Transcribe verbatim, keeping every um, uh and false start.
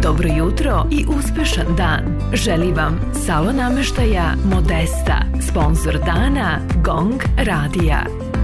dobro jutro i uspešan dan. Želi vam salon nameštaja Modesta, sponzor dana Gong Radija.